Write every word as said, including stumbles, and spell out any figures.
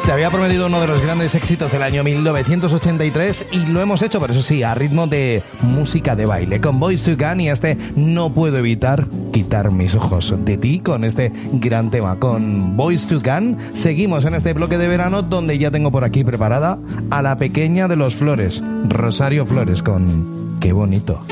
Te había prometido uno de los grandes éxitos del año mil novecientos ochenta y tres y lo hemos hecho, pero eso sí, a ritmo de música de baile, con Boyz two Gun y este No puedo evitar quitar mis ojos de ti, con este gran tema, con Boyz two Gun. Seguimos en este bloque de verano donde ya tengo por aquí preparada a la pequeña de los Flores, Rosario Flores, con Qué bonito.